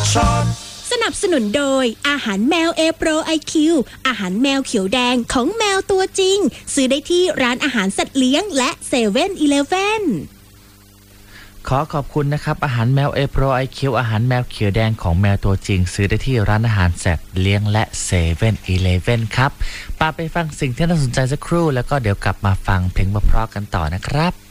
สนับสนุนโดยอาหารแมวเอโปรไอคิวอาหารแมวเขียวแดงของแมวตัวจริงซื้อได้ที่ร้านอาหารสัตว์เลี้ยงและเซเว่นอีเลฟเว่นขอขอบคุณนะครับอาหารแมวเอโปรไอคิวอาหารแมวเขียวแดงของแมวตัวจริงซื้อได้ที่ร้านอาหารสัตว์เลี้ยงและเซเว่นอีเลฟเว่นครับไปฟังสิ่งที่น่าสนใจสักครู่แล้วก็เดี๋ยวกลับมาฟังเพลงเพราะๆกันต่อนะครับ